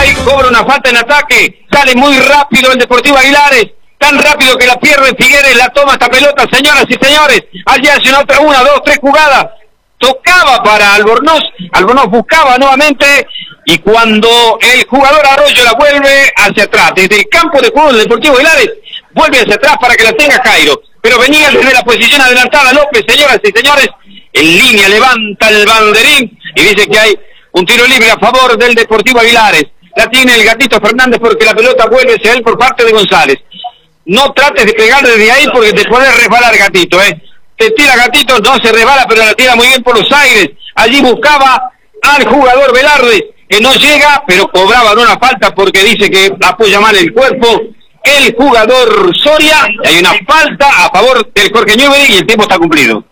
Ahí cobra una falta en ataque. Sale muy rápido el Deportivo Aguilares. Tan rápido que la pierde Figueres. La toma esta pelota, señoras y señores. Allí hace una otra, 1, 2, 3 jugadas. Tocaba para Albornoz. Albornoz buscaba nuevamente. Y cuando el jugador Arroyo la vuelve hacia atrás. Desde el campo de juego del Deportivo Aguilares. Vuelve hacia atrás para que la tenga Jairo. Pero venía desde la posición adelantada López, señoras y señores. En línea levanta el banderín. Y dice que hay un tiro libre a favor del Deportivo Aguilares. La tiene el Gatito Fernández porque la pelota vuelve hacia él por parte de González. No trates de pegar desde ahí porque te puede resbalar, Gatito, Te tira Gatito, no se resbala, pero la tira muy bien por los aires. Allí buscaba al jugador Velarde, que no llega, pero cobraban una falta porque dice que apoya mal el cuerpo el jugador Soria. Hay una falta a favor del Jorge Newbery y el tiempo está cumplido.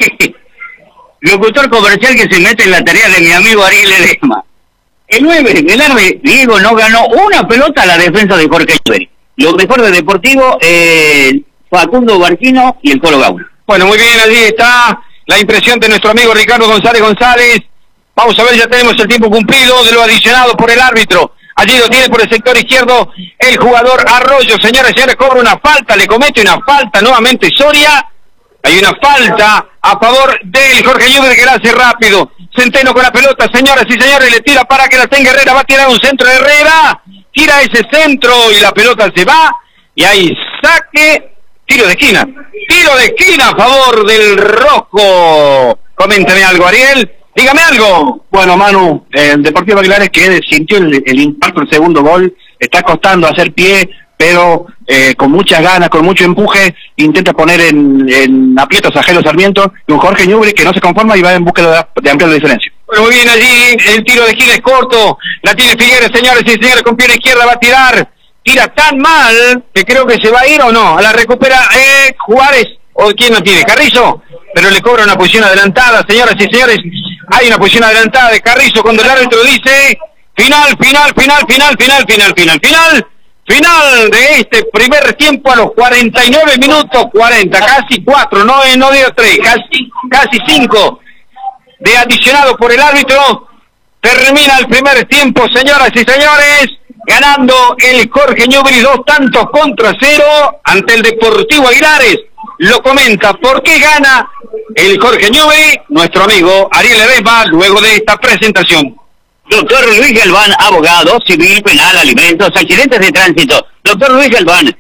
Locutor comercial que se mete en la tarea de mi amigo Ariel Ledesma. El 9, Velarde, Diego, no ganó una pelota a la defensa de Jorge Newbery. Lo mejor de Deportivo, Facundo Barquino y el Colo Gauna. Bueno, muy bien, allí está la impresión de nuestro amigo Ricardo González. Vamos a ver, ya tenemos el tiempo cumplido de lo adicionado por el árbitro. Allí lo tiene por el sector izquierdo el jugador Arroyo. Señoras y señores, cobra una falta, le comete una falta nuevamente Soria. Hay una falta a favor del Jorge Newbery que la hace rápido. Centeno con la pelota, señoras y señores, le tira para que la tenga Herrera. Va a tirar un centro de Herrera. Tira ese centro y la pelota se va. Y ahí saque, tiro de esquina. Tiro de esquina a favor del rojo. Coméntame algo, Ariel. Dígame algo. Bueno, Manu, el Deportivo Aguilares que sintió el impacto del segundo gol, está costando hacer pie, pero con muchas ganas, con mucho empuje, intenta poner en aprietos a Jelo Sarmiento y un Jorge Newbery que no se conforma y va en búsqueda de ampliar la diferencia. Bueno, muy bien allí, el tiro de esquina es corto, la tiene Figueres, señores y señores, con pierna izquierda va a tirar, tira tan mal que creo que se va a ir o no, la recupera Juárez, o quién no tiene, Carrizo, pero le cobra una posición adelantada, señoras y señores, hay una posición adelantada de Carrizo cuando el árbitro dice final de este primer tiempo a los 49 minutos 40, casi 4, no dio 3, casi 5 de adicionado por el árbitro. Termina el primer tiempo, señoras y señores, ganando el Jorge Newbery 2-0 ante el Deportivo Aguilares. Lo comenta por qué gana el Jorge Newbery nuestro amigo Ariel Ledesma luego de esta presentación. Doctor Luis Galván, abogado, civil, penal, alimentos, accidentes de tránsito. Doctor Luis Galván,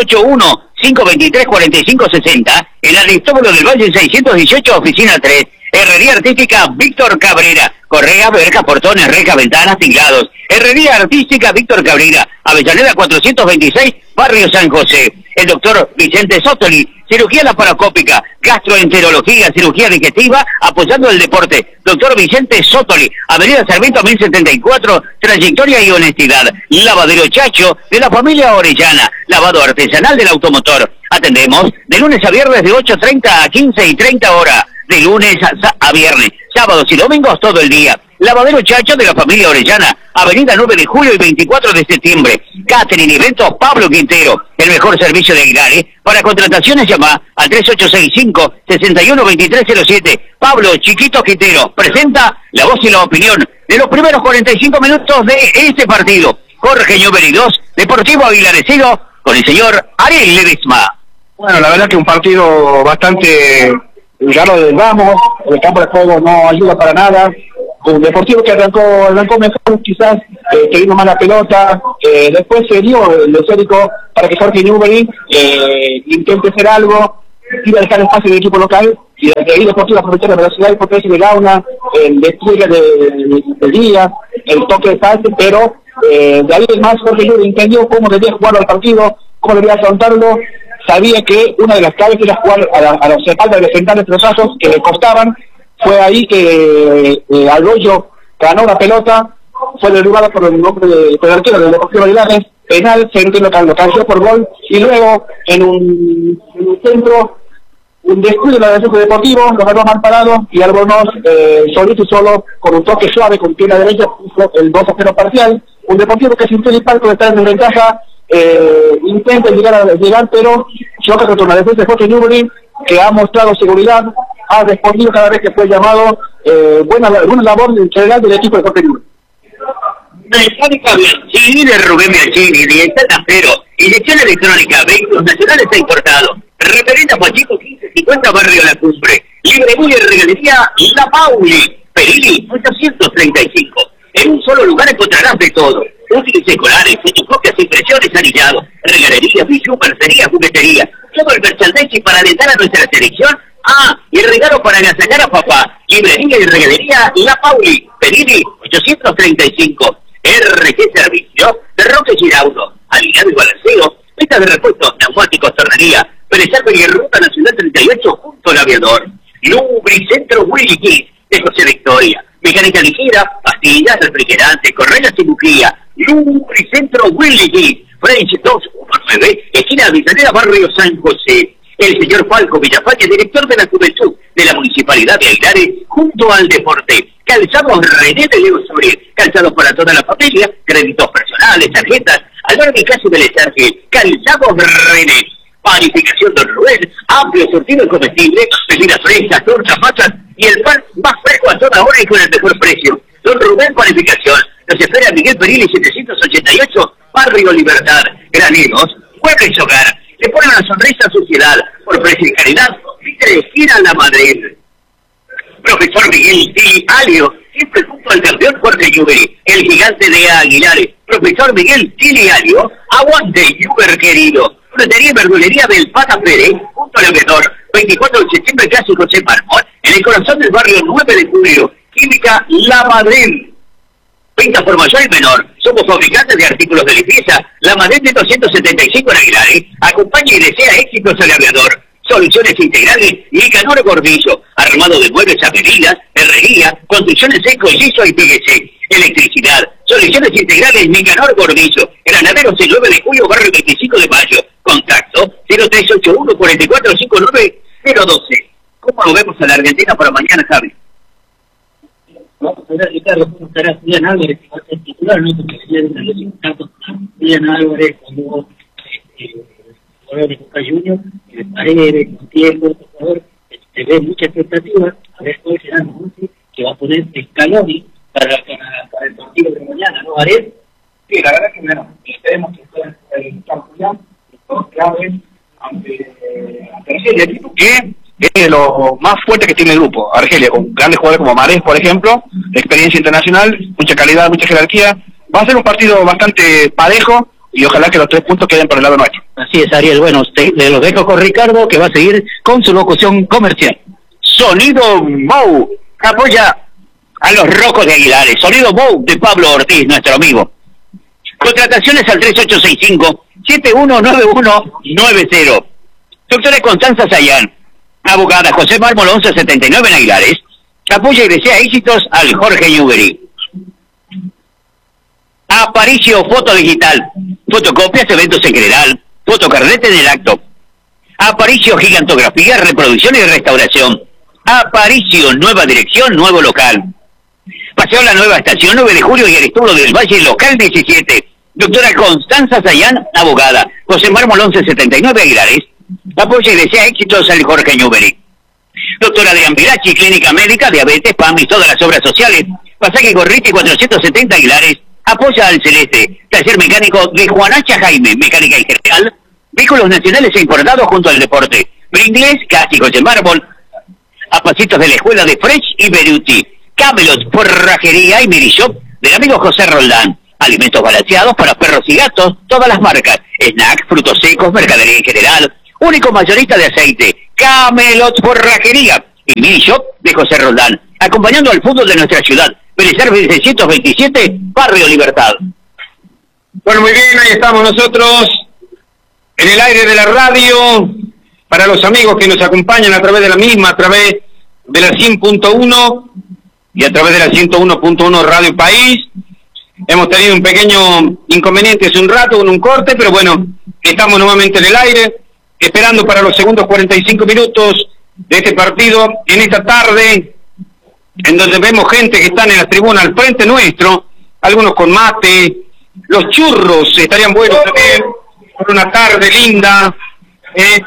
381-523-4560, en Aristóbulo del Valle 618, oficina 3. Herrería Artística Víctor Cabrera, correas, verjas, portones, rejas, ventanas, tinglados. Herrería Artística Víctor Cabrera, Avellaneda 426, Barrio San José. El doctor Vicente Sotoli, cirugía laparoscópica, gastroenterología, cirugía digestiva, apoyando el deporte. Doctor Vicente Sotoli, Avenida Sarmiento 1074, trayectoria y honestidad. Lavadero Chacho, de la familia Orellana, lavado artesanal del automotor. Atendemos de lunes a viernes de 8:30 a 15:30 horas. De lunes a viernes, sábados y domingos todo el día. Lavadero Chacho de la familia Orellana, Avenida 9 de julio y 24 de septiembre. Catering y eventos Pablo Quintero, el mejor servicio de Aguilares. Para contrataciones llama al 3865-612307. Pablo Chiquito Quintero presenta la voz y la opinión de los primeros 45 minutos de este partido. Jorge Newbery 2, Deportivo Aguilaresido, con el señor Ariel Ledesma. Bueno, la verdad que un partido bastante raro del vamos, el campo de juego no ayuda para nada. Un Deportivo que arrancó mejor, quizás, que vino mala pelota, después se dio el esférico para que Jorge Newbery intente hacer algo, iba a dejar espacio del equipo local, y desde ahí Deportivo aprovechar la velocidad y potencia de Gauna, el despliegue de Díaz, el toque de pase, pero de ahí en más Jorge Newbery entendió cómo debía jugar al partido, cómo debía afrontarlo. Sabía que una de las claves era jugar a los espaldas de centrales trozazos que le costaban. Fue ahí que Arroyo ganó la pelota, fue derribado por el nombre del arquero del Deportivo Aguilares, penal, Centeno lo canjeó por gol, y luego en un centro, un descuido de la defensa de Deportivo, lo ganó mal parado, y Albornoz solito y solo, con un toque suave con pierna derecha, puso el 2-0 parcial. Un Deportivo que sintió el impacto de estar en desventaja, intenta llegar, pero choca contra una defensa de Jorge Newbery, que ha mostrado seguridad, ha respondido cada vez que fue llamado. Buena labor en general del equipo de Jorge Newbery. Mecánica Bianchini de Rubén Bianchini, Dieta Tafero, inyección electrónica, vehículos nacionales e importados. Referente a Pachito 1550, Barrio La Cumbre. Librería y regalería La Pauli, Perilli 835. En un solo lugar encontrarás de todo. Útiles escolares, fotocopias, impresiones, anillado, regalería, bijú, mercería, juguetería. Todo el merchandising para alentar a nuestra selección. Ah, y el regalo para agasajar a papá. Librería y regalería La Pauli, Perilli 835. RG Servicio, Derroque Giraudo, alineado y balanceo, venta de repuestos, neumáticos, tornería, Pelezardo y Ruta Nacional 38 junto al Aviador. Lubricentro Willy Kiss de José Victoria, mecánica ligera, pastillas, refrigerantes, correas y buclía. Lubricentro Willy Kiss, French 219, esquina Avellaneda, Barrio San José. El señor Falco Villafañe, director de la Juventud de la Municipalidad de Aguilares, junto al deporte. Calzados René de Leo Sobre, calzados para toda la familia, créditos personales, tarjetas, Alberto y Caso de Lesarge, calzados René. Panificación Don Rubén, amplio surtido comestible, bebidas frescas, tortas, pasas y el pan más fresco a toda hora y con el mejor precio. Don Rubén Panificación, nos espera Miguel Perilli 788, Barrio Libertad, Graneros, Muebles Hogar. Le pone una sonrisa a su ciudad, por precio y calidad, viste de esquina a la Madrid. Profesor Miguel Tili Alio, siempre junto al campeón Jorge Lluveri, el gigante de Aguilares. Profesor Miguel Tili Alio, aguante Lluveri querido. Frutería y verdulería del Pata Pérez, junto al Aviador, 24 de septiembre, casi José Mármol, en el corazón del barrio 9 de julio, Química La Madrid. Venta por mayor y menor. Somos fabricantes de artículos de limpieza. La Madrid de 275 en Aguilares. Acompaña y desea éxitos al Aviador. Soluciones integrales, Nicanor Gordillo, armado de muebles a medidas, herrería, construcciones seco, yeso y PVC, electricidad, soluciones integrales, Nicanor Gordillo, Granaderos el 9 de julio, barrio 25 de mayo, contacto 0381 4459 012. ¿Cómo lo vemos a la Argentina para mañana, Javi? Vamos a ver, Ricardo, cómo estará Julián Álvarez, que va a ser titular, ¿no? Porque ayer en los resultados, Julián Álvarez, cuando de Boca Juniors, de Paredes, con tiempo, por favor, se ve mucha expectativa, a ver cuál será el monte que va a poner Scaloni para el partido de mañana, ¿no, Ariel? Sí, la verdad que bueno, esperemos que puedan estar Julián, todos claves ante Argelia, el equipo que es de lo más fuerte que tiene el grupo. Argelia, con grandes jugadores como Marés, por ejemplo, experiencia internacional, mucha calidad, mucha jerarquía. Va a ser un partido bastante parejo y ojalá que los 3 puntos queden por el lado nuestro. Así es, Ariel. Bueno, le los dejo con Ricardo, que va a seguir con su locución comercial. Sonido Mou apoya a los Rojos de Aguilares. Sonido Mou de Pablo Ortiz, nuestro amigo. Contrataciones al 3865-719190. Doctora Constanza Sayán, abogada José Mármol 1179 en Aguilares. Apoya y desea éxitos al Jorge Lluveri. Aparicio Foto Digital, fotocopias, eventos en general, fotocarnet en el acto. Aparicio Gigantografía, reproducción y restauración. Aparicio Nueva Dirección, nuevo local. Paseo La Nueva Estación, 9 de julio y el estudio del Valle, local 17. Doctora Constanza Sayán, abogada. José Mármol 1179 Aguilares. Apoya y desea éxitos al Jorge Lluveri. Doctora Adrián Virachi, clínica médica, diabetes, PAM y todas las obras sociales. Pasaje Gorriti 470 Aguilares. Apoya al Celeste, taller mecánico de Juanacha Jaime, mecánica en general, vehículos nacionales e importados junto al deporte. Brindis, casi José Mármol, a pasitos de la escuela de Fresh y Beruti. Camelot, forrajería y Mirishop del amigo José Roldán. Alimentos balanceados para perros y gatos, todas las marcas. Snacks, frutos secos, mercadería en general. Único mayorista de aceite. Camelot, forrajería y Mirishop de José Roldán. Acompañando al fútbol de nuestra ciudad. Pelezarbe 627, Barrio Libertad. Bueno, muy bien, ahí estamos nosotros en el aire de la radio, para los amigos que nos acompañan a través de la misma, a través de la 100.1 y a través de la 101.1 Radio País. Hemos tenido un pequeño inconveniente hace un rato con un corte, pero bueno, estamos nuevamente en el aire, esperando para los segundos 45 minutos de este partido, en esta tarde, en donde vemos gente que están en la tribuna al frente nuestro, algunos con mate, los churros estarían buenos también, por una tarde linda,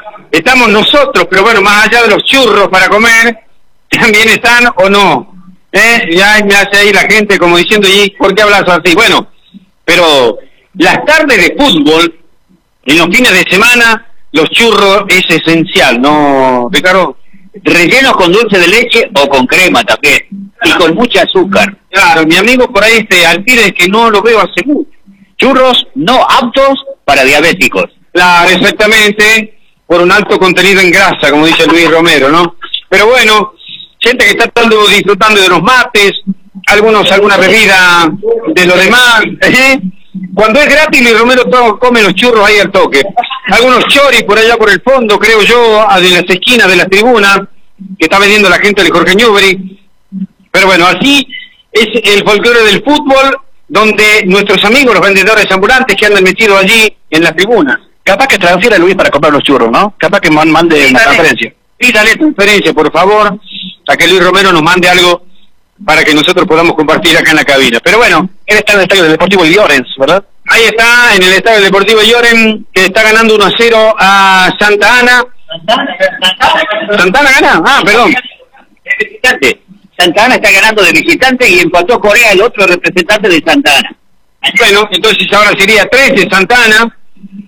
estamos nosotros, pero bueno, más allá de los churros para comer, también están o no, Ya me hace ahí la gente como diciendo, ¿y por qué hablas así? Bueno, pero las tardes de fútbol, en los fines de semana, los churros es esencial, ¿no, Ricardo? Rellenos con dulce de leche o con crema también, y con mucha azúcar. Claro, mi amigo por ahí Alpires, que no lo veo hace mucho. Churros no aptos para diabéticos. Claro, exactamente, por un alto contenido en grasa, como dice Luis Romero, ¿no? Pero bueno, gente que está disfrutando de los mates, alguna bebida de lo demás. Cuando es gratis, Luis Romero come los churros ahí al toque. Algunos choris por allá por el fondo, creo yo, de las esquinas de las tribunas, que está vendiendo la gente de Jorge Newbery. Pero bueno, así es el folclore del fútbol, donde nuestros amigos, los vendedores ambulantes que andan metidos allí en las tribunas. Capaz que transfiera a Luis para comprar los churros, ¿no? Capaz que mande una transferencia. Pídale transferencia, por favor, a que Luis Romero nos mande algo para que nosotros podamos compartir acá en la cabina. Pero bueno, él está en el estadio del Deportivo Llorens, ¿verdad? Ahí está, en el estadio del Deportivo Llorens, que está ganando 1-0 a Santa Ana. ¿Santana gana? Ah, perdón. Santa Ana está ganando de visitante y empató Corea, el otro representante de Santa Ana. Bueno, entonces ahora sería 13 Santa Ana,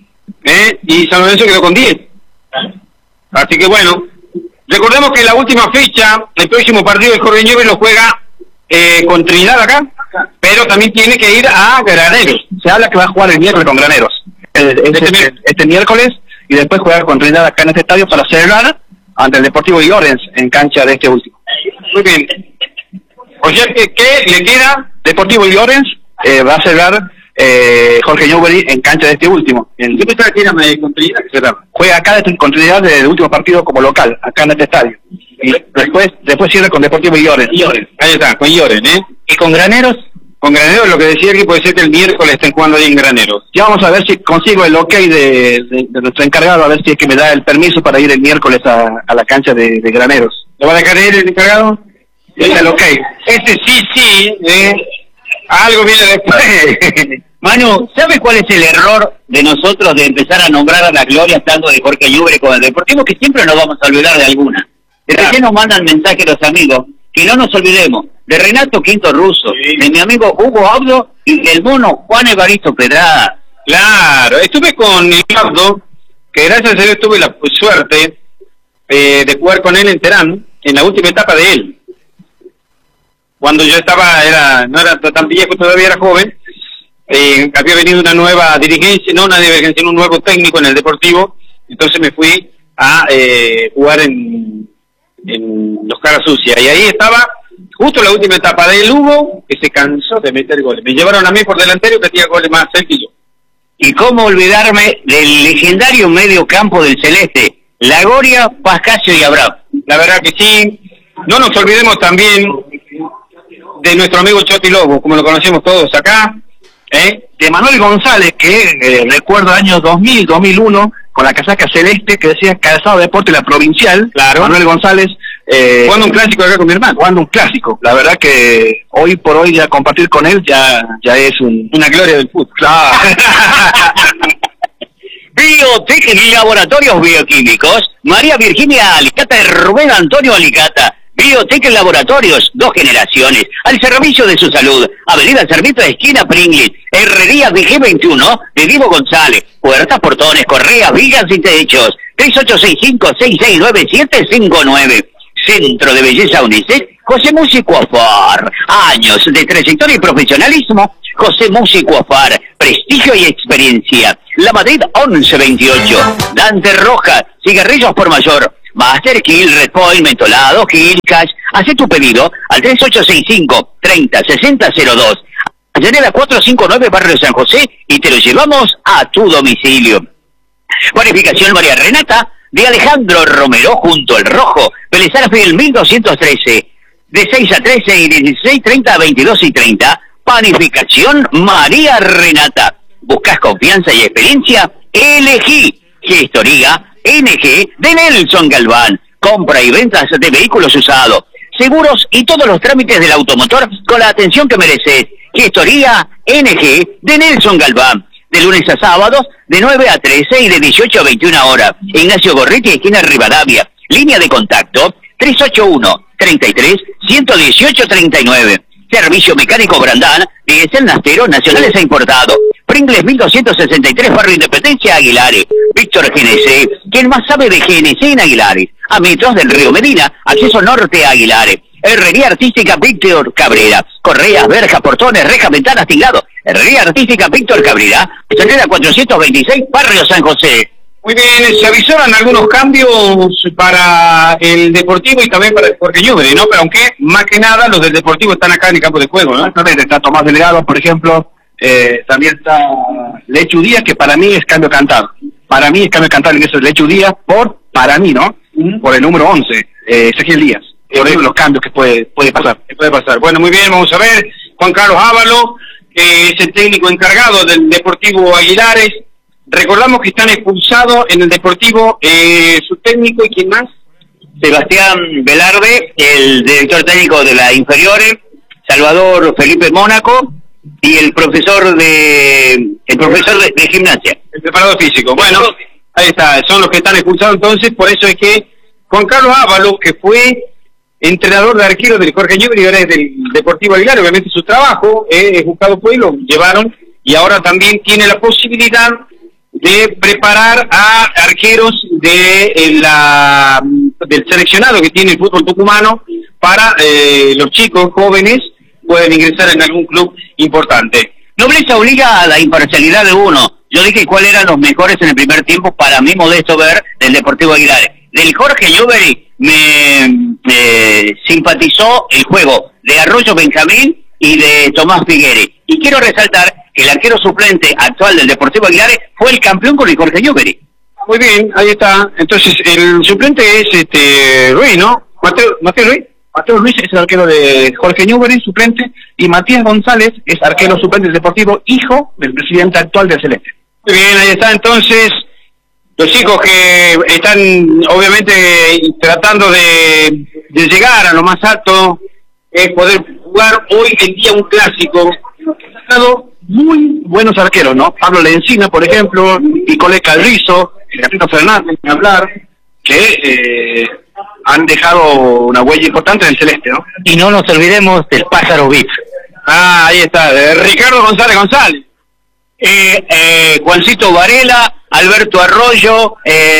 y San Lorenzo quedó con 10. Así que bueno, recordemos que la última fecha, el próximo partido de Jorge Newbery lo juega con Trinidad acá, pero también tiene que ir a Graneros. Se habla que va a jugar el miércoles con Graneros. Este miércoles, y después jugar con Trinidad acá en este estadio para celebrar ante el Deportivo Llorens en cancha de este último. Muy bien. O sea que le queda Deportivo Llorens, va a celebrar Jorge Newbery en cancha de este último. Yo pensaba que era con Trinidad que cerraba. Juega acá con Trinidad del último partido como local, acá en este estadio. Y después cierra con Deportivo Llorens. Ahí está, con Llorens, ¿Y con Graneros? Con Graneros, lo que decía que puede ser que el miércoles estén jugando ahí en Graneros. Ya vamos a ver si consigo el ok de nuestro encargado, a ver si es que me da el permiso para ir el miércoles a la cancha de Graneros. ¿Lo va a dejar ir el encargado? Es el ok. Sí, algo viene después. Manu, ¿sabes cuál es el error de nosotros de empezar a nombrar a la gloria tanto de Jorge Newbery como del Deportivo? Que siempre nos vamos a olvidar de alguna. Recién nos mandan mensajes los amigos, que no nos olvidemos de Renato Quinto Russo, de mi amigo Hugo Abdo y del mono Juan Evaristo Pedrada. Claro, estuve con Abdo, que gracias a Dios tuve la suerte de jugar con él en Terán, en la última etapa de él. Cuando yo no era tan viejo, todavía era joven, había venido una nueva dirigencia, un nuevo técnico en el Deportivo, entonces me fui a jugar en los Caras Sucias, y ahí estaba justo la última etapa del Hugo, que se cansó de meter goles. Me llevaron a mí por delantero y metía goles más él que yo. Y cómo olvidarme del legendario medio campo del Celeste, Lagoria, Pascasio y Abraham. La verdad que sí. No nos olvidemos también de nuestro amigo Choti Lobo, como lo conocemos todos acá, de Manuel González, que recuerdo año 2000, 2001, con la casaca celeste que decía Calzado Deporte la Provincial. Claro. Manuel González jugando un clásico acá con mi hermano. Jugando un clásico. La verdad que hoy por hoy ya compartir con él ya es una gloria del fútbol. Claro. Biotech y Laboratorios Bioquímicos, María Virginia Alicata y Rubén Antonio Alicata. Biotech Laboratorios, 2 generaciones, al servicio de su salud. Avenida Cervito, esquina Pringles. Herrería VG21 de Diego González. Puertas, portones, correas, vigas y techos. 3865-669759. Centro de Belleza Unisex, José Músico Afar. Años de trayectoria y profesionalismo, José Músico Afar. Prestigio y experiencia. La Madrid 1128. Dante Roja, cigarrillos por mayor. Master Kill, Red Point, Mentolado, Kill, Cash. Haz tu pedido al 3865-306002. Llanera 459, Barrio San José, y te lo llevamos a tu domicilio. Bonificación María Renata de Alejandro Romero junto al Rojo, Vélez Sarsfield 1213, de 6 a 13 y de 16:30 a 22:30. Panificación María Renata. ¿Buscas confianza y experiencia? Elegí Gestoría NG de Nelson Galván. Compra y ventas de vehículos usados, seguros y todos los trámites del automotor con la atención que mereces. Gestoría NG de Nelson Galván. De lunes a sábados, de 9 a 13 y de 18 a 21 horas. Ignacio Gorriti, esquina Rivadavia. Línea de contacto 381-33-118-39. Servicio mecánico Brandán, diésel Nastero, nacionales e importados. Pringles 1263, Barrio Independencia, Aguilares. Víctor GNC, quien más sabe de GNC en Aguilares. A metros del río Medina, acceso norte a Aguilares. Herrería Artística Víctor Cabrera. Correas, verjas, portones, rejas, ventanas, tinglados. Herrería Artística Víctor Cabrera. Avenida 426, Barrio San José. Muy bien, se avisaron algunos cambios para el Deportivo y también para el Jorge Newbery, ¿no? Pero aunque, más que nada, los del Deportivo están acá en el campo de juego, ¿no? Exactamente, está Tomás Delegado, por ejemplo, también está Lechu Díaz, que para mí es cambio cantado. Para mí es cambio cantado el ingreso de Lechu Díaz para mí, ¿no? Por el número 11, Ezequiel Díaz. Por eso los cambios que puede pasar. Puede pasar. Bueno, muy bien, vamos a ver. Juan Carlos Ávalo, que es el técnico encargado del Deportivo Aguilares. Recordamos que están expulsados en el Deportivo su técnico y quién más. Sebastián Velarde, el director técnico de las inferiores, Salvador Felipe Mónaco y el profesor de gimnasia. El preparador físico. Bueno, ahí está, son los que están expulsados entonces, por eso es que Juan Carlos Ávalo, que fue entrenador de arquero del Jorge Newbery, ahora es del Deportivo Aguilares, obviamente su trabajo es buscado por él, lo llevaron y ahora también tiene la posibilidad de preparar a arqueros del seleccionado que tiene el fútbol tucumano para los chicos jóvenes pueden ingresar en algún club importante. Nobleza obliga a la imparcialidad de uno. Yo dije cuáles eran los mejores en el primer tiempo para mí modesto ver del Deportivo Aguilares. Del Jorge Newbery me simpatizó el juego de Arroyo Benjamín y de Tomás Figuere. Y quiero resaltar que el arquero suplente actual del Deportivo Aguilares fue el campeón con el Jorge Newbery. Muy bien, ahí está. Entonces, el suplente es Ruiz, ¿no? Mateo Ruiz. Mateo Ruiz es el arquero de Jorge Newbery, suplente, y Matías González es arquero suplente del Deportivo, hijo del presidente actual del Celeste. Muy bien, ahí está entonces los chicos que están obviamente tratando de llegar a lo más alto, es poder jugar hoy en día un clásico. Han dado muy buenos arqueros, ¿no? Pablo Lencina, por ejemplo, Nicolás Calrizo, Gabriel Fernández, ni hablar, que han dejado una huella importante en el Celeste, ¿no? Y no nos olvidemos del Pájaro VIP. Ah, ahí está, Ricardo González. Juancito Varela, Alberto Arroyo,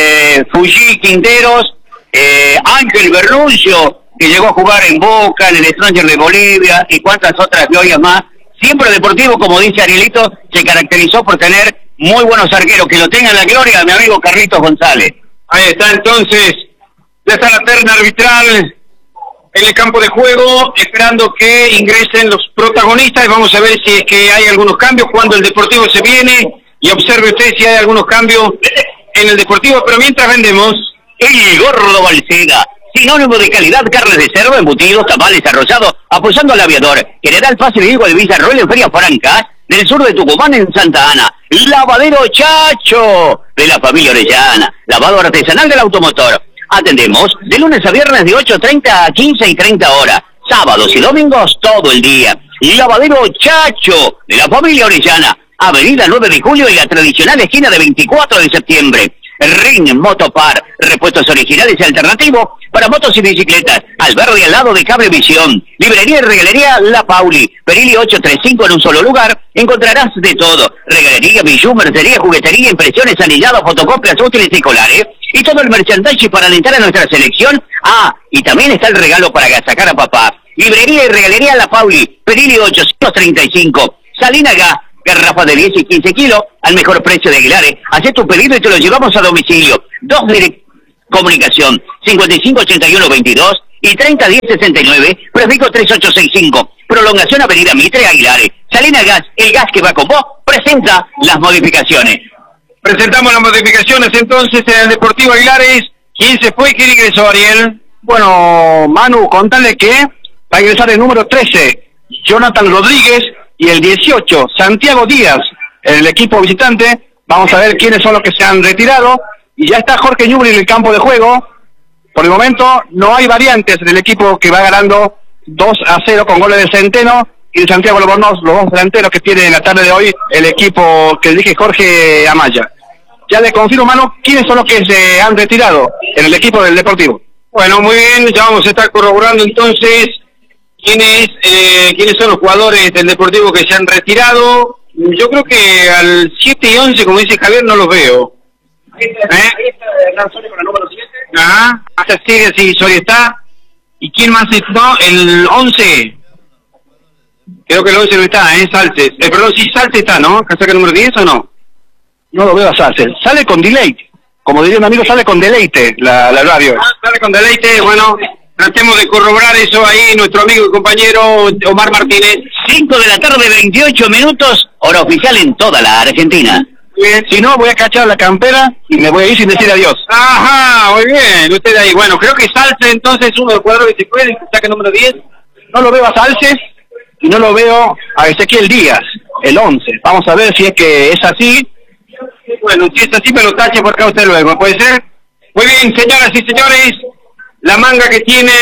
Fuji Quinteros, Ángel Bernuncio, que llegó a jugar en Boca, en el Stranger de Bolivia, y cuantas otras glorias más. Siempre Deportivo, como dice Arielito, se caracterizó por tener muy buenos arqueros. Que lo tenga en la gloria, mi amigo Carlitos González. Ahí está entonces, ya está la terna arbitral en el campo de juego, esperando que ingresen los protagonistas, y vamos a ver si es que hay algunos cambios cuando el Deportivo se viene, y observe usted si hay algunos cambios en el Deportivo, pero mientras vendemos el Gordo Balseda, sinónimo de calidad, carnes de cerdo, embutidos, tamales, arrollados, apoyando al aviador. General Fácil Diego de Villarroel en Feria Francas, del sur de Tucumán en Santa Ana. Lavadero Chacho, de la familia Orellana, lavado artesanal del automotor. Atendemos de lunes a viernes de 8:30 a 15:30 horas, sábados y domingos todo el día. Lavadero Chacho, de la familia Orellana, Avenida 9 de Julio y la tradicional esquina de 24 de septiembre. Ring Motopar, repuestos originales y alternativos para motos y bicicletas, al verde al lado de Cablevisión. Librería y regalería La Pauli, Perilli 835 en un solo lugar, encontrarás de todo: regalería, bijú, mercería, juguetería, impresiones, anillados, fotocopias, útiles y escolares, y todo el merchandising para alentar a nuestra selección. Ah, y también está el regalo para agasajar a papá. Librería y regalería La Pauli, Perilli 835, Salina Gas, garrafa de 10 y 15 kilos, al mejor precio de Aguilares. Haz tu pedido y te lo llevamos a domicilio. Dos de comunicación, 558122 y 301069, prefijo 3865. Prolongación Avenida Mitre, Aguilares. Salina Gas, el gas que va con vos, presenta las modificaciones. Presentamos las modificaciones entonces en el Deportivo Aguilares. ¿Quién se fue y quién ingresó, Ariel? Bueno, Manu, contale que va a ingresar el número 13, Jonathan Rodríguez, y el 18, Santiago Díaz, en el equipo visitante. Vamos a ver quiénes son los que se han retirado. Y ya está Jorge Newbery en el campo de juego. Por el momento no hay variantes en el equipo, que va ganando 2-0 con goles de Centeno y de Santiago Albornoz, los dos delanteros que tiene en la tarde de hoy el equipo que dirige Jorge Amaya. Ya le confirmo, Manu, quiénes son los que se han retirado en el equipo del Deportivo. Bueno, muy bien, ya vamos a estar corroborando entonces quiénes son los jugadores del Deportivo que se han retirado. Yo creo que al 7 y 11, como dice Javier, no los veo. Ahí está Hernán Soria con el número 7. Ajá, hasta sí, Soria está. ¿Y quién más está? El 11. Creo que el 11 no está, Salces. Perdón, sí, Salces está, ¿no? ¿Casaca número 10 o no? No lo veo a Salces. Sale con delay. Como diría un amigo, sale con deleite la radio. Sale con deleite, bueno, tratemos de corroborar eso ahí, nuestro amigo y compañero Omar Martínez. 5 de la tarde, 28 minutos, hora oficial en toda la Argentina. Bien. Si no, voy a cachar la campera y me voy a ir sin decir adiós. Ajá, muy bien, usted ahí. Bueno, creo que Salces entonces uno de los jugadores que se puede, saca el número 10. No lo veo a Salces y no lo veo a Ezequiel Díaz, el 11. Vamos a ver si es que es así. Bueno, si es así me lo tache por acá usted luego, ¿puede ser? Muy bien, señoras y señores, la manga que tiene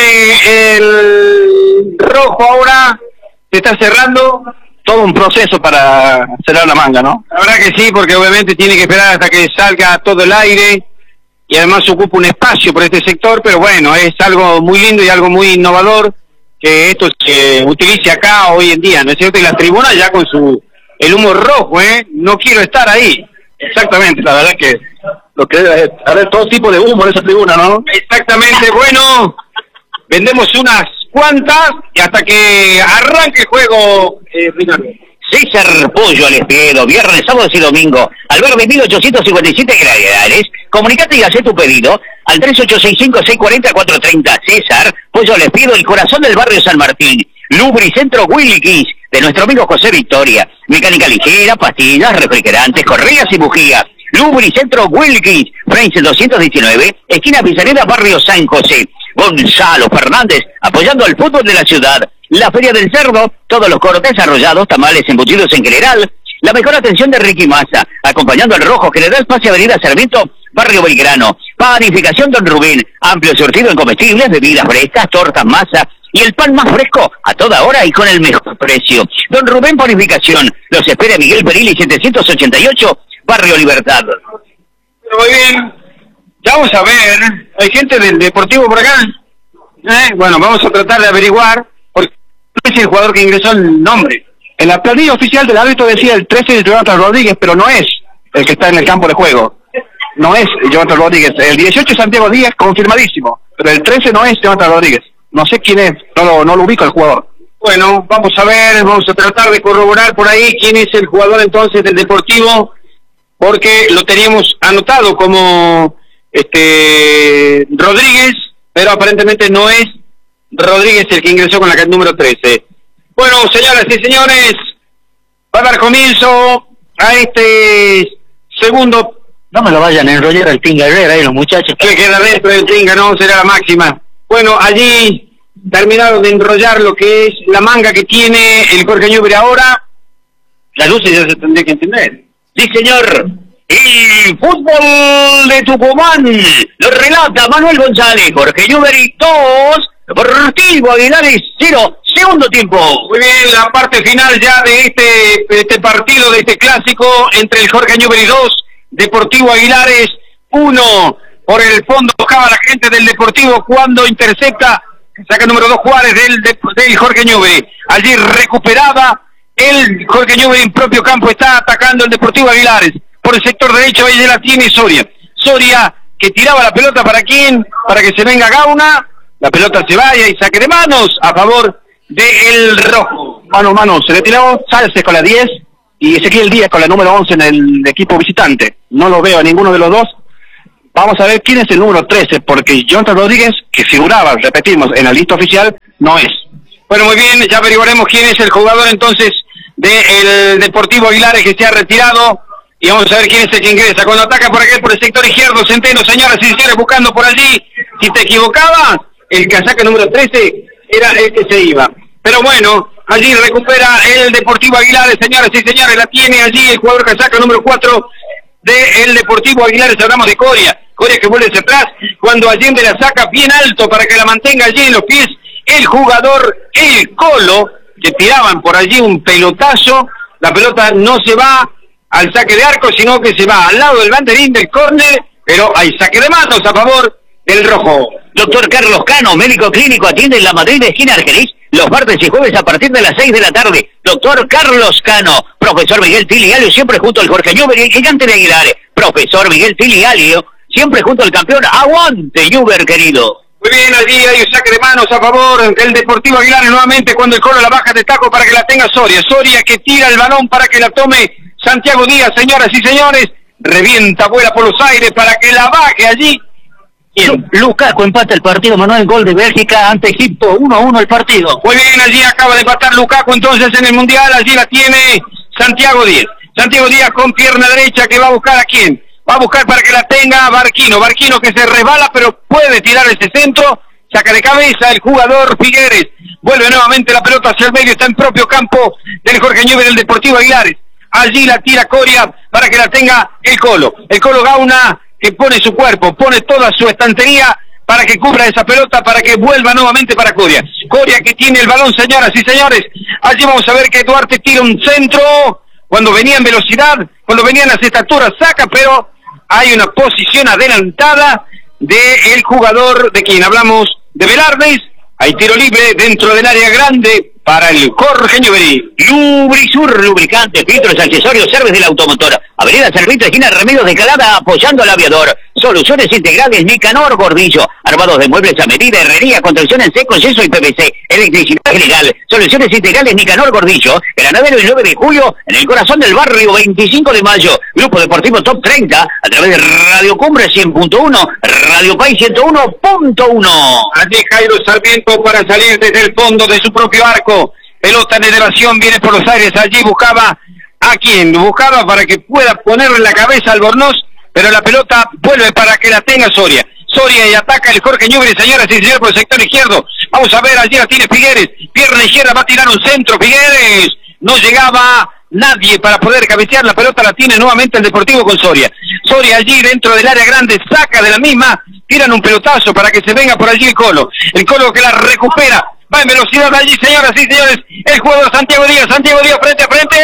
el rojo ahora se está cerrando. Todo un proceso para cerrar la manga, ¿no? La verdad que sí, porque obviamente tiene que esperar hasta que salga todo el aire y además ocupa un espacio por este sector, pero bueno, es algo muy lindo y algo muy innovador que esto se utilice acá hoy en día, ¿no es cierto? Y la tribuna ya con el humo rojo, no quiero estar ahí. Exactamente, la verdad que lo que debe haber todo tipo de humo en esa tribuna, ¿no? Exactamente, bueno, vendemos unas cuantas y hasta que arranque el juego, Ricardo. César Pollo al Espiedo, viernes, sábados y domingo, Alberdi 1857 Granaderes. Comunicate y haz tu pedido al 3865-640-430. César Pollo al Espiedo, el corazón del barrio San Martín. Lubricentro Wilkins, de nuestro amigo José Victoria. Mecánica ligera, pastillas, refrigerantes, correas y bujías. Lubricentro Wilkins, Frente 219, esquina Pizarera, barrio San José. Gonzalo Fernández, apoyando al fútbol de la ciudad. La Feria del Cerdo, todos los cortes, arrollados, tamales, embutidos en general. La mejor atención de Ricky Massa, acompañando al Rojo General Paz Avenida Sarmiento, barrio Belgrano. Panificación Don Rubén, amplio surtido en comestibles, bebidas frescas, tortas, masa y el pan más fresco a toda hora y con el mejor precio. Don Rubén Panificación, los espera Miguel Perilli 788, barrio Libertad. Muy bien, ya vamos a ver, hay gente del Deportivo por acá. Bueno, vamos a tratar de averiguar, porque no es el jugador que ingresó el nombre. En la planilla oficial del árbitro decía el 13 de Jonathan Rodríguez, pero no es el que está en el campo de juego. No es Jonathan Rodríguez. El 18 es Santiago Díaz, confirmadísimo, pero el 13 no es Jonathan Rodríguez. No sé quién es, no lo ubico el jugador. Bueno, vamos a ver, vamos a tratar de corroborar por ahí quién es el jugador entonces del Deportivo, porque lo teníamos anotado como Rodríguez, pero aparentemente no es Rodríguez el que ingresó con la número 13. Bueno, señoras y señores, va a dar comienzo a este segundo. No me lo vayan a enrollar al Tinga Herrera ahí los muchachos. Que queda dentro del Tinga, no será la máxima. Bueno, allí terminaron de enrollar lo que es la manga que tiene el Jorge Newbery ahora. Las luces ya se tendría que entender. Sí, señor. El fútbol de Tucumán lo relata Manuel González. Jorge Newbery 2, Deportivo Aguilares 0, segundo tiempo. Muy bien, la parte final ya de este partido, de este clásico entre el Jorge Newbery 2, Deportivo Aguilares 1. Por el fondo tocaba la gente del Deportivo cuando intercepta, saca número 2 Juárez del Jorge Newbery. Allí recuperaba el Jorge Newbery en propio campo, está atacando el Deportivo Aguilares. Por el sector derecho, ahí ya la tiene Soria. Soria que tiraba la pelota para quién, para que se venga Gauna. La pelota se vaya y saque de manos a favor del Rojo. Mano a mano, se retiró Salces con la 10 y Ezequiel Díaz con la número 11 en el equipo visitante. No lo veo a ninguno de los dos. Vamos a ver quién es el número 13, porque Jonathan Rodríguez, que figuraba, repetimos, en la lista oficial, no es. Bueno, muy bien, ya averiguaremos quién es el jugador entonces del Deportivo Aguilares que se ha retirado. Y vamos a ver quién es el que ingresa. Cuando ataca por aquí, por el sector izquierdo, Centeno, señoras y señores, buscando por allí. Si te equivocabas, el casaca número 13 era el que se iba. Pero bueno, allí recupera el Deportivo Aguilares, señoras y señores, la tiene allí el jugador casaca número 4 del Deportivo Aguilares. Hablamos de Coria que vuelve hacia atrás, cuando Allende la saca bien alto para que la mantenga allí en los pies el jugador, el Colo, que tiraban por allí un pelotazo. La pelota no se va al saque de arco, sino que se va al lado del banderín del córner, pero hay saque de manos a favor del rojo. Doctor Carlos Cano, médico clínico, atiende en la Madrid de esquina Argerich, los martes y jueves a partir de las 6 de la tarde. Doctor Carlos Cano, profesor Miguel Tilialio, siempre junto al Jorge Newbery, el gigante de Aguilar. Profesor Miguel Tilialio, siempre junto al campeón. ¡Aguante, Newbery, querido! Muy bien, allí hay un saque de manos a favor del Deportivo Aguilar nuevamente cuando el Colo la baja de taco para que la tenga Soria. Soria que tira el balón para que la tome Santiago Díaz, señoras y señores. Revienta, vuela por los aires para que la baje allí. Lukaku empata el partido, Manuel, gol de Bélgica ante Egipto, 1-1 el partido. Muy bien, allí acaba de empatar Lukaku entonces en el Mundial, allí la tiene Santiago Díaz. Santiago Díaz con pierna derecha que va a buscar a quién. Va a buscar para que la tenga Barquino. Barquino que se resbala pero puede tirar ese centro. Saca de cabeza el jugador Figueres. Vuelve nuevamente la pelota hacia el medio. Está en propio campo del Jorge Newbery del Deportivo Aguilares. Allí la tira Coria para que la tenga el Colo. El Colo Gauna que pone su cuerpo, pone toda su estantería para que cubra esa pelota, para que vuelva nuevamente para Coria. Coria que tiene el balón, señoras y señores. Allí vamos a ver que Duarte tira un centro. Cuando venía en velocidad, cuando venían las estaturas, saca, pero hay una posición adelantada del jugador de quien hablamos, de Velardes. Hay tiro libre dentro del área grande para el Jorge Newbery. Lubrisur, lubricante, filtros, accesorios, servicios de la automotora. Avenida Servicio, esquina Remedios de Calada, apoyando al aviador. Soluciones integrales Nicanor Gordillo. Armados de muebles a medida, herrería, construcción en seco, yeso y PVC. Electricidad legal. Soluciones integrales Nicanor Gordillo. En la 9 y 9 de julio, en el corazón del barrio, 25 de mayo. Grupo Deportivo Top 30, a través de Radio Cumbre 100.1, Radio País 101.1. Allí Jairo Sarmiento para salir desde el fondo de su propio arco. Pelota en elevación, viene por los aires. Allí buscaba a quién. Buscaba para que pueda ponerle la cabeza al Albornoz, pero la pelota vuelve para que la tenga Soria. Soria y ataca el Jorge Newbery, señoras y señores, por el sector izquierdo. Vamos a ver, allí la tiene Figueres. Pierna izquierda, va a tirar un centro. Figueres. No llegaba nadie para poder cabecear. La pelota la tiene nuevamente el Deportivo con Soria. Soria allí dentro del área grande, saca de la misma. Tiran un pelotazo para que se venga por allí el Colo. El Colo que la recupera. Va en velocidad allí, señoras y señores. El jugador Santiago Díaz. Santiago Díaz frente a frente.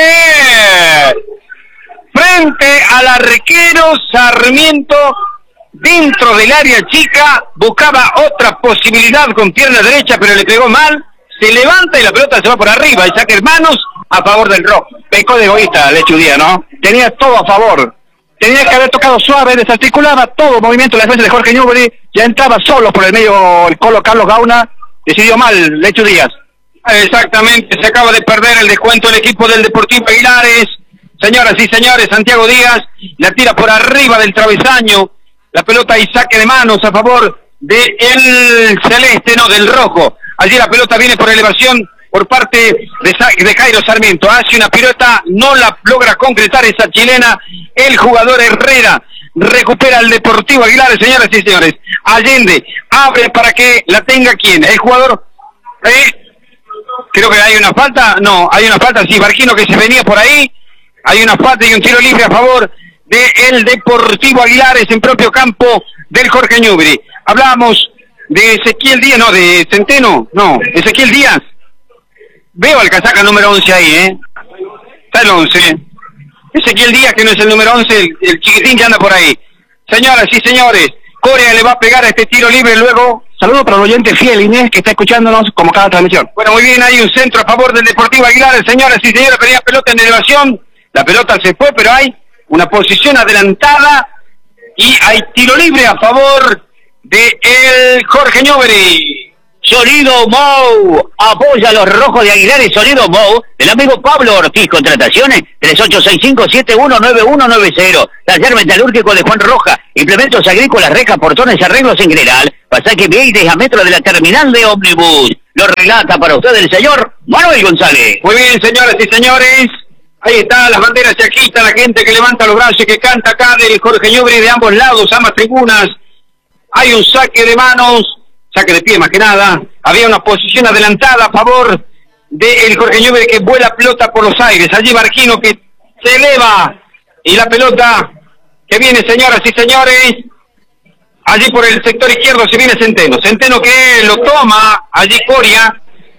Frente al arquero Sarmiento. Dentro del área chica. Buscaba otra posibilidad con pierna derecha, pero le pegó mal. Se levanta y la pelota se va por arriba. El saque de manos a favor del rojo. Pecó de egoísta Lechu Díaz, ¿no? Tenía todo a favor. Tenía que haber tocado suave, desarticulaba todo movimiento de la defensa de Jorge Newbery. Ya entraba solo por el medio el Colo Carlos Gauna. Decidió mal Lechu Díaz. Exactamente, se acaba de perder el descuento el equipo del Deportivo Aguilares. Señoras y señores, Santiago Díaz la tira por arriba del travesaño. La pelota y saque de manos a favor del celeste, no, del rojo. Allí la pelota viene por elevación por parte de Jairo Sarmiento. Hace una pirueta, no la logra concretar esa chilena. El jugador Herrera recupera el Deportivo Aguilares, señoras y señores. Allende abre para que la tenga ¿quién? El jugador, creo que hay una falta, no, hay una falta, sí, Barquino que se venía por ahí. Hay una falta y un tiro libre a favor del Deportivo Aguilares en propio campo del Jorge Newbery. Hablábamos de Ezequiel Díaz, no, de Centeno, no, Ezequiel Díaz. Veo al casaca número 11 ahí, está el 11. Ezequiel Díaz, que no es el número 11, el chiquitín que anda por ahí. Señoras y señores, Corea le va a pegar a este tiro libre luego. Saludos para el oyente fiel Inés que está escuchándonos como cada transmisión. Bueno, muy bien, hay un centro a favor del Deportivo Aguilares, señoras y señores, pedía pelota en elevación. La pelota se fue, pero hay una posición adelantada y hay tiro libre a favor de el Jorge Newbery. Sonido Mou, apoya a los rojos de Aguilares. Sonido Mou, del amigo Pablo Ortiz. Contrataciones 3865-719190. Taller metalúrgico de Juan Roja. Implementos agrícolas, rejas, portones, arreglos en general. Pasaje Vieites a metro de la terminal de ómnibus. Lo relata para usted el señor Manuel González. Muy bien, señoras y señores. Ahí está, las banderas se agitan, la gente que levanta los brazos y que canta acá del Jorge Newbery de ambos lados, ambas tribunas. Hay un saque de manos. Saque de pie más que nada. Había una posición adelantada a favor del Jorge Newbery que vuela pelota por los aires. Allí Barquino que se eleva y la pelota que viene, señoras y señores. Allí por el sector izquierdo se viene Centeno. Centeno que lo toma. Allí Coria.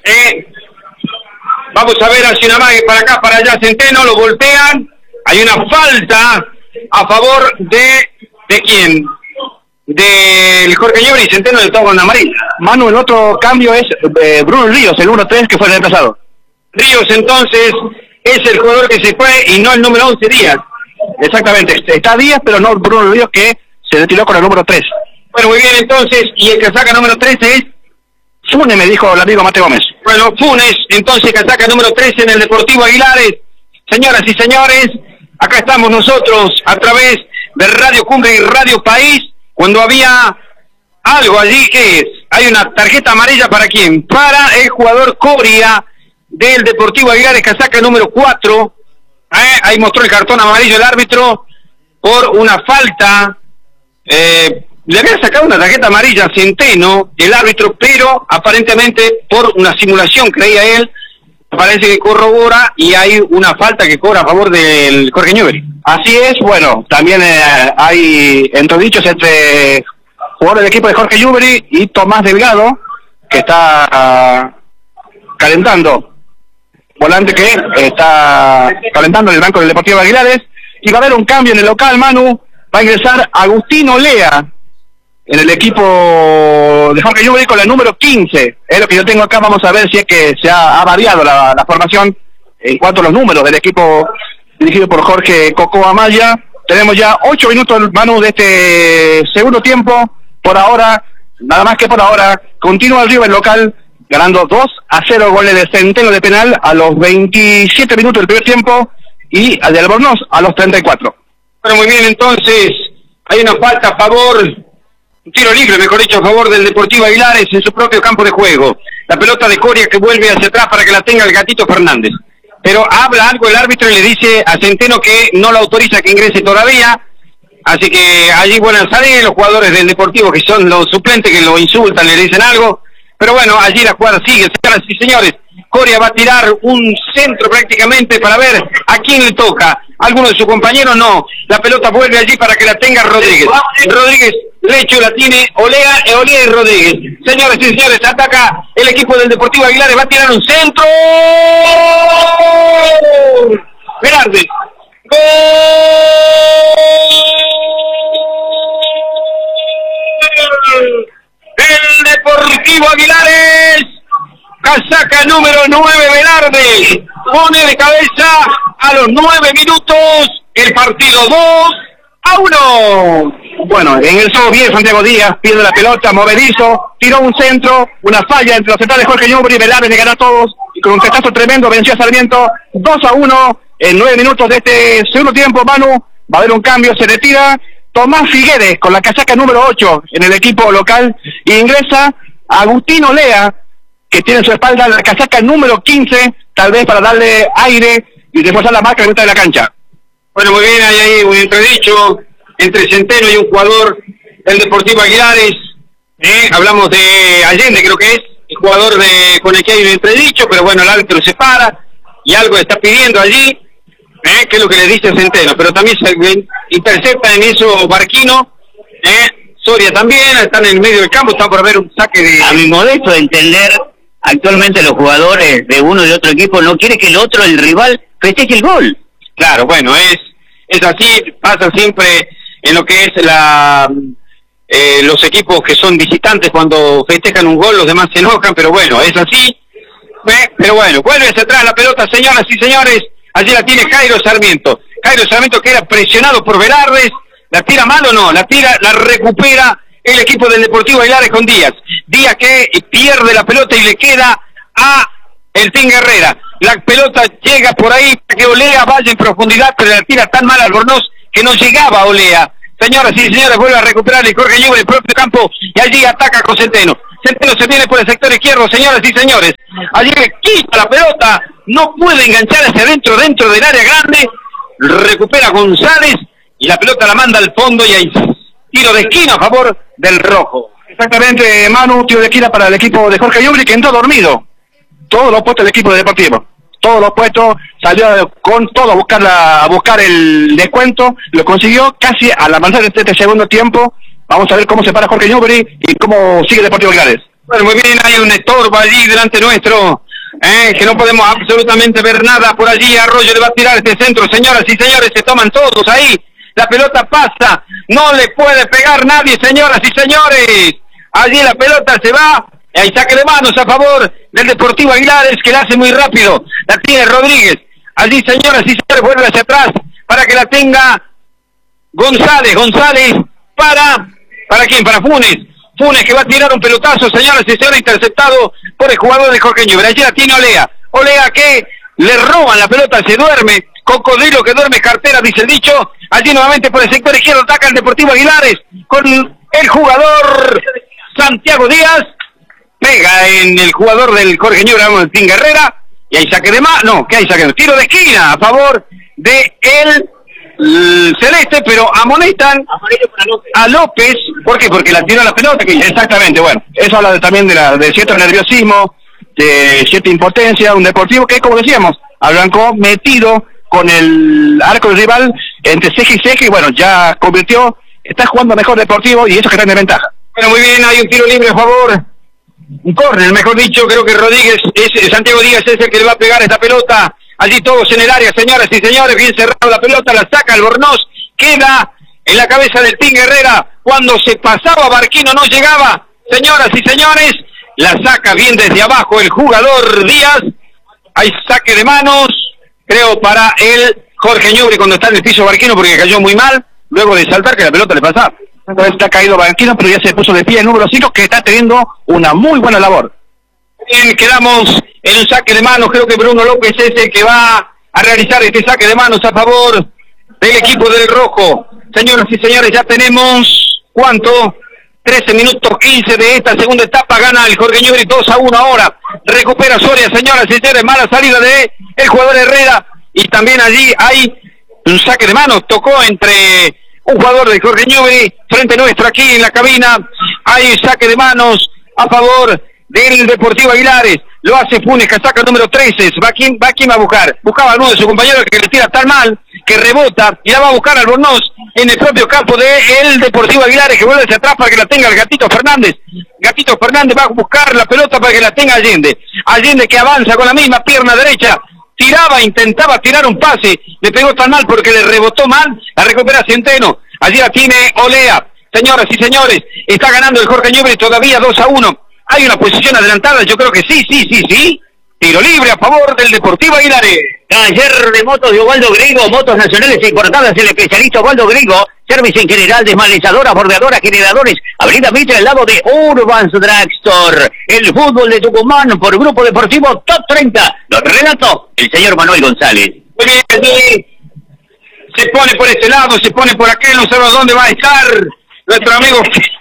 Vamos a ver hacia una mague para acá, para allá. Centeno lo voltean. Hay una falta a favor de quién. del Jorge Newbery y Centeno de todo con amarilla. Manu, el otro cambio es Bruno Ríos, el 1-3 que fue el reemplazado. Ríos entonces es el jugador que se fue y no el número 11 Díaz. Exactamente, está Díaz, pero no Bruno Ríos, que se retiró con el número 3. Bueno, muy bien entonces, y el casaca número 13 es... Funes, me dijo el amigo Mate Gómez. Bueno, Funes, entonces casaca número 13 en el Deportivo Aguilares. Señoras y señores, acá estamos nosotros a través de Radio Cumbre y Radio País, cuando había algo allí que es, hay una tarjeta amarilla ¿para quién? Para el jugador Cobria del Deportivo Aguilares, casaca número 4. Ahí mostró el cartón amarillo el árbitro por una falta. Le había sacado una tarjeta amarilla a Centeno, el árbitro, pero aparentemente por una simulación, creía él, parece que corrobora y hay una falta que cobra a favor del Jorge Newbery. Así es, bueno, también hay entredichos entre jugadores del equipo de Jorge Newbery y Tomás Delgado, que está calentando, volante que está calentando en el banco del Deportivo Aguilares, y va a haber un cambio en el local, Manu. Va a ingresar Agustín Olea en el equipo de Jorge Newbery con el número 15. Es lo que yo tengo acá. Vamos a ver si es que se ha variado la formación en cuanto a los números del equipo dirigido por Jorge Coco Amaya. Tenemos ya 8 minutos, Manu, de este segundo tiempo. Por ahora, nada más que por ahora, continúa el River local ganando 2-0, goles de Centeno de penal a los 27 minutos del primer tiempo y al de Albornoz a los 34. Bueno, muy bien, entonces hay una falta a favor, un tiro libre, mejor dicho, a favor del Deportivo Aguilares en su propio campo de juego. La pelota de Coria que vuelve hacia atrás para que la tenga el Gatito Fernández. Pero habla algo el árbitro y le dice a Centeno que no lo autoriza que ingrese todavía. Así que allí, bueno, salen los jugadores del Deportivo, que son los suplentes, que lo insultan, le dicen algo. Pero bueno, allí la jugada sigue, señoras y señores. Coria va a tirar un centro prácticamente para ver a quién le toca. ¿Alguno de sus compañeros? No. La pelota vuelve allí para que la tenga Rodríguez. Rodríguez, Lecho la tiene Olea y Rodríguez. Señores y señores, ataca el equipo del Deportivo Aguilares. Va a tirar un centro. Velarde. ¡Gol! El Deportivo Aguilares, casaca número 9 Velarde, pone de cabeza a los 9 minutos el partido 2-1. Bueno, en el solo bien Santiago Díaz pierde la pelota, movedizo, tiró un centro, una falla entre los centrales Jorge Newbery, Velarde le gana a todos y con un testazo tremendo venció a Sarmiento 2-1 en 9 minutos de este segundo tiempo. Manu, va a haber un cambio, se retira Tomás Figueres con la casaca número 8 en el equipo local y ingresa Agustín Olea, que tiene en su espalda la casaca número 15, tal vez para darle aire y reforzar la marca de mitad de la cancha. Bueno, muy bien, hay ahí un entredicho entre Centeno y un jugador del Deportivo Aguilares. Hablamos de Allende, creo que es el jugador con el que hay un entredicho, pero bueno, el árbitro se para y algo está pidiendo allí. Que es lo que le dice Centeno, pero también se intercepta en eso Barquino, Soria también, están en el medio del campo, están por ver un saque de... A mi modesto entender, actualmente los jugadores de uno y de otro equipo no quieren que el otro, el rival, festeje el gol. Claro, bueno, es así, pasa siempre en lo que es los equipos que son visitantes cuando festejan un gol, los demás se enojan, pero bueno, es así, pero bueno, vuelve hacia atrás la pelota, señoras y señores. Allí la tiene Jairo Sarmiento. Jairo Sarmiento que era presionado por Velardes. ¿La tira mal o no? La recupera el equipo del Deportivo Aguilares con Díaz. Díaz que pierde la pelota y le queda a el Team Herrera. La pelota llega por ahí para que Olea vaya en profundidad, pero la tira tan mal al Albornoz que no llegaba a Olea. Señoras y señores, vuelve a recuperar el Jorge Newbery el propio campo y allí ataca con Centeno. Centeno se viene por el sector izquierdo, señoras y señores. Allí le quita la pelota, no puede enganchar hacia adentro, dentro del área grande. Recupera González y la pelota la manda al fondo y hay tiro de esquina a favor del rojo. Exactamente, Manu, tiro de esquina para el equipo de Jorge Newbery que entró dormido. Todos los puestos del equipo de Deportivo. Todos los puestos, salió con todo a buscar el descuento, lo consiguió casi al avanzar en este segundo tiempo. Vamos a ver cómo se para Jorge Newbery y cómo sigue Deportivo Aguilares. Bueno, muy bien, hay un estorbo allí delante nuestro, que no podemos absolutamente ver nada por allí. Arroyo le va a tirar este centro, señoras y señores, se toman todos ahí. la pelota pasa, no le puede pegar nadie, señoras y señores. Allí la pelota se va, hay saque de manos a favor del Deportivo Aguilares, que la hace muy rápido, la tiene Rodríguez. Allí, señoras y señores, vuelve hacia atrás para que la tenga González. ¿Para quién? Para Funes. Funes que va a tirar un pelotazo, señoras y señores, interceptado por el jugador de Jorge Ñuble. Allí la tiene Olea. Olea que le roban la pelota, se duerme. Cocodrilo que duerme cartera, dice el dicho. Allí nuevamente por el sector izquierdo ataca el Deportivo Aguilares con el jugador Santiago Díaz. Pega en el jugador del Jorge Ñuble, Martín Guerrera. Y hay saque de ¿qué hay saque de tiro de esquina a favor de el celeste, pero amonestan a López. ¿Por qué? Porque la tiró la pelota. Exactamente, bueno, eso habla también de cierto nerviosismo, de cierta impotencia, un Deportivo que, como decíamos, arrancó metido con el arco del rival entre ceja y ceja, y bueno, ya convirtió, está jugando mejor Deportivo, y eso que está en ventaja. Bueno, muy bien, hay un tiro libre a favor, un córner, mejor dicho, creo que Santiago Díaz es el que le va a pegar esta pelota. Allí todos en el área, señoras y señores, bien cerrado la pelota, la saca Albornoz, queda en la cabeza del Team Herrera. Cuando se pasaba Barquino no llegaba, señoras y señores, la saca bien desde abajo el jugador Díaz. Hay saque de manos, creo, para el Jorge Ñuble cuando está en el piso Barquino, porque cayó muy mal, luego de saltar que la pelota le pasaba. Está caído Barquino, pero ya se puso de pie el número 5, que está teniendo una muy buena labor. Bien, quedamos en un saque de manos. Creo que Bruno López es el que va a realizar este saque de manos a favor del equipo del Rojo. Señoras y señores, ya tenemos, ¿cuánto? 13 minutos 15 de esta segunda etapa. Gana el Jorge Ñuble 2-1 ahora. Recupera Soria, señoras y señores. Mala salida de el jugador Herrera. Y también allí hay un saque de manos. Tocó entre un jugador del Jorge Ñuble frente nuestro aquí en la cabina. Hay un saque de manos a favor del Deportivo Aguilares. Lo hace Funes, casaca número 13. ¿Va quién va a buscar? Buscaba a uno de sus compañeros que le tira tan mal que rebota y la va a buscar Albornoz en el propio campo del Deportivo Aguilares, que vuelve hacia atrás para que la tenga el Gatito Fernández. Gatito Fernández va a buscar la pelota para que la tenga Allende. Allende que avanza con la misma pierna derecha. Intentaba tirar un pase, le pegó tan mal porque le rebotó mal. La recupera Centeno. Allí la tiene Olea. Señoras y señores, está ganando el Jorge Ñuble todavía 2-1. Hay una posición adelantada, yo creo que sí. Tiro libre a favor del Deportivo Aguilares. Taller de motos de Osvaldo Griego, motos nacionales e importadas, el especialista Osvaldo Griego, servicio en general, desmalizadoras, bordeadoras, generadores, Avenida Mitre, al lado de Urbans Drugstore. El fútbol de Tucumán por Grupo Deportivo Top 30. Lo relato el señor Manuel González. Muy bien, allí se pone por este lado, se pone por aquel, no sabemos dónde va a estar nuestro amigo,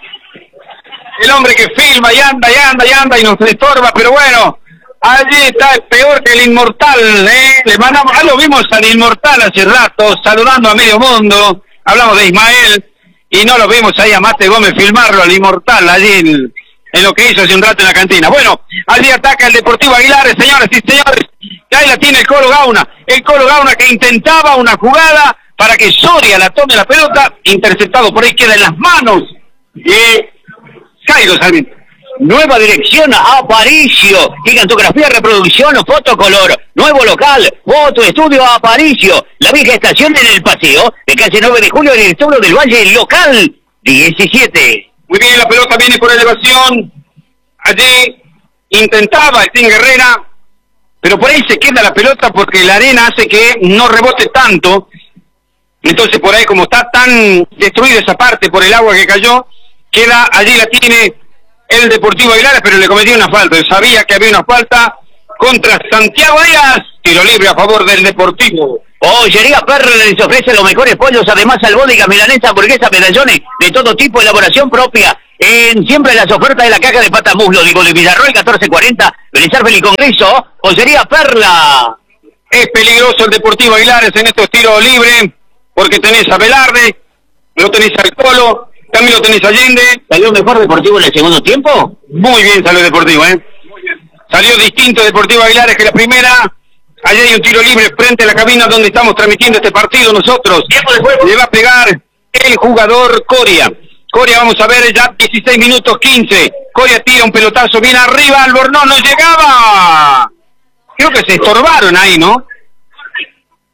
el hombre que filma y anda y nos estorba, pero bueno, allí está peor que el inmortal, le mandamos, lo vimos al inmortal hace rato, saludando a medio mundo, hablamos de Ismael, y no lo vimos ahí a Mate Gómez filmarlo al inmortal, allí en lo que hizo hace un rato en la cantina. Bueno, allí ataca el Deportivo Aguilares, señores y señores, que ahí la tiene el Colo Gauna que intentaba una jugada para que Soria la tome la pelota, interceptado por ahí, queda en las manos de Jairo Sarmiento. Nueva dirección a Aparicio, gigantografía, reproducción, fotocolor, nuevo local, foto, estudio a Aparicio, la vieja estación en el paseo, de calle 9 de julio en el Toro del Valle, local 17. Muy bien, la pelota viene por elevación, allí intentaba el Team Herrera, pero por ahí se queda la pelota porque la arena hace que no rebote tanto, entonces por ahí como está tan destruida esa parte por el agua que cayó, queda, allí la tiene el Deportivo Aguilares, pero le cometió una falta. Sabía que había una falta contra Santiago Díaz. Tiro libre a favor del Deportivo. Pollería Perla les ofrece los mejores pollos, además albóndiga, milanesa, hamburguesa, medallones de todo tipo, elaboración propia. Siempre las ofertas de la caja de pata muslo, digo, de Villarroel 1440, Belizar y Congreso. Pollería Perla. Es peligroso el Deportivo Aguilares en estos tiros libres, porque tenés a Velarde, lo tenés al Colo, también lo tenés a Allende. ¿Salió mejor Deportivo en el segundo tiempo? Muy bien salió Deportivo, Salió distinto Deportivo Aguilares que la primera. Allí hay un tiro libre frente a la cabina donde estamos transmitiendo este partido nosotros. Le va a pegar el jugador Coria. Coria, vamos a ver, ya 16 minutos 15. Coria tira un pelotazo bien arriba, Albornoz no llegaba. Creo que se estorbaron ahí, ¿no?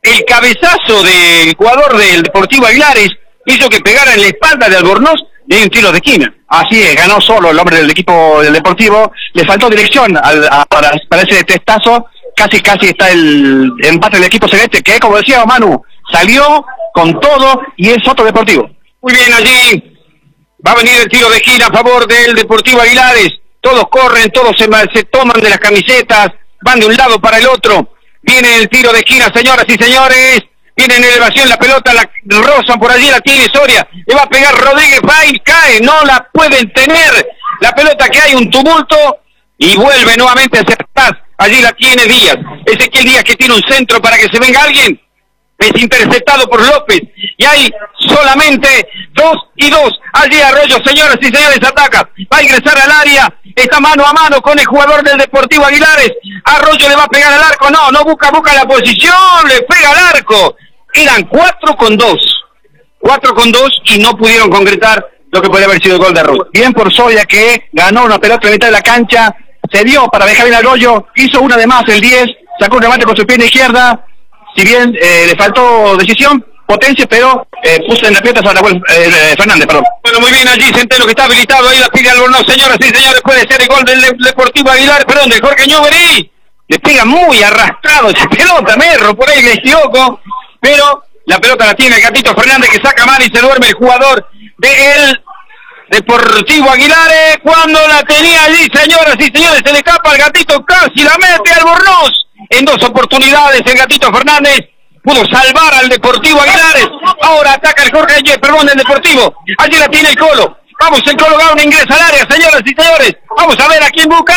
el cabezazo del jugador del Deportivo Aguilares hizo que pegara en la espalda de Albornoz y hay un tiro de esquina. Así es, ganó solo el hombre del equipo del Deportivo, le faltó dirección para ese testazo, casi está el empate del equipo celeste, que como decía Manu, salió con todo y es otro Deportivo. Muy bien, allí va a venir el tiro de esquina a favor del Deportivo Aguilares, todos corren, todos se toman de las camisetas, van de un lado para el otro, viene el tiro de esquina, señoras y señores, viene en elevación la pelota, la rozan por allí, la tiene Soria, le va a pegar Rodríguez, va y cae, no la pueden tener, la pelota que hay un tumulto y vuelve nuevamente hacia atrás, allí la tiene Díaz, Ezequiel Díaz que tiene un centro para que se venga alguien, es interceptado por López y hay solamente 2 y 2, allí Arroyo, señoras y señores, ataca, va a ingresar al área, está mano a mano con el jugador del Deportivo Aguilares, Arroyo le va a pegar al arco, no busca la posición, le pega al arco, eran 4 con 2 y no pudieron concretar lo que podría haber sido el gol de Arroyo. Bien por Soria que ganó una pelota en mitad de la cancha, se dio para dejar bien Arroyo, hizo una de más el 10, sacó un remate con su pierna izquierda, si bien le faltó decisión, potencia, pero puso en las piernas a Raúl Fernández, perdón. Bueno, muy bien, allí Centeno que está habilitado, ahí la pide Albornoz, señoras y señores, puede ser el gol del Deportivo Aguilar, perdón, de Jorge Newbery, le pega muy arrastrado esa pelota, Merro, por ahí me equivoco, pero la pelota la tiene el Gatito Fernández que saca mal y se duerme el jugador del Deportivo Aguilares, cuando la tenía allí, señoras y señores, se le escapa al Gatito, casi la mete Albornoz, en 2 oportunidades el Gatito Fernández pudo salvar al Deportivo Aguilares, ahora ataca el el Deportivo, allí la tiene el Colo, vamos, el Colo Gauna ingresa al área, señoras y señores, vamos a ver a quién busca,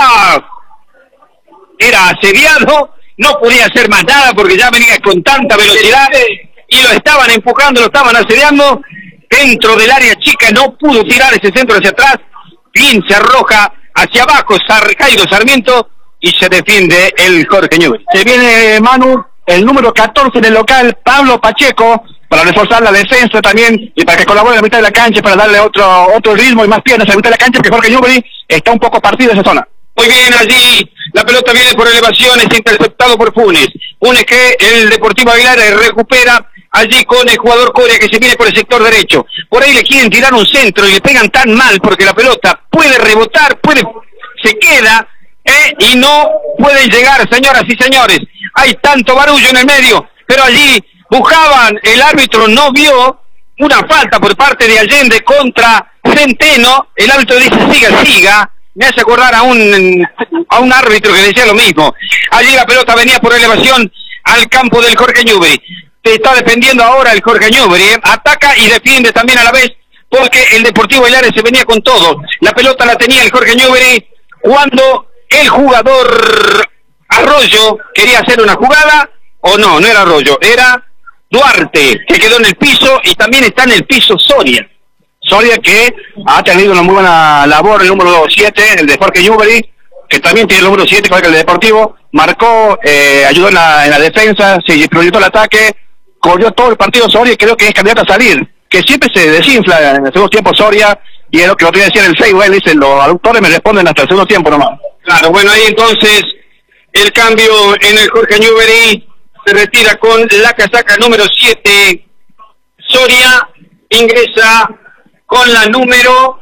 era asediado, no podía hacer más nada porque ya venía con tanta velocidad y lo estaban empujando, lo estaban asediando dentro del área chica, no pudo tirar ese centro hacia atrás, bien se arroja hacia abajo Jairo Sarmiento y se defiende el Jorge Newbery. Se viene Manu, el número 14 del local, Pablo Pacheco, para reforzar la defensa también y para que colabore en la mitad de la cancha, para darle otro ritmo y más piernas a la mitad de la cancha, porque Jorge Newbery está un poco partido de esa zona. Muy bien, allí la pelota viene por elevación, es interceptado por Funes que el Deportivo Aguilar recupera allí con el jugador Coria que se viene por el sector derecho, por ahí le quieren tirar un centro y le pegan tan mal porque la pelota puede rebotar, se queda y no pueden llegar, señoras y señores, hay tanto barullo en el medio, pero allí buscaban, el árbitro no vio una falta por parte de Allende contra Centeno, el árbitro dice siga, me hace acordar a un árbitro que decía lo mismo, allí la pelota venía por elevación al campo del Jorge Newbery, está defendiendo ahora el Jorge Newbery, ataca y defiende también a la vez, porque el Deportivo Aguilares se venía con todo, la pelota la tenía el Jorge Newbery, cuando el jugador Arroyo quería hacer una jugada, o no era Arroyo, era Duarte, que quedó en el piso, y también está en el piso Soria, que ha tenido una muy buena labor, el número 7, el de Jorge Newbery, que también tiene el número 7, igual que el Deportivo, marcó, ayudó en la defensa, se proyectó el ataque, corrió todo el partido Soria y creo que es candidato a salir, que siempre se desinfla en el segundo tiempo Soria, y es lo que lo tiene que decir el Facebook, dicen, los aductores me responden hasta el segundo tiempo nomás. Claro, bueno, ahí entonces el cambio en el Jorge Newbery, se retira con la casaca número 7, Soria, ingresa con la número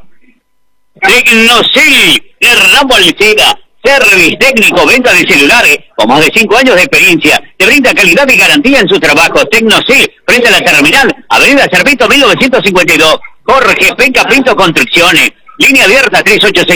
Tecnocel, Ramo Alceda, service técnico, venta de celulares, con más de 5 años de experiencia, te brinda calidad y garantía en su trabajo. Tecnocel, frente a la terminal, Avenida Cervito 1952, Jorge Penca Pinto Construcciones, línea abierta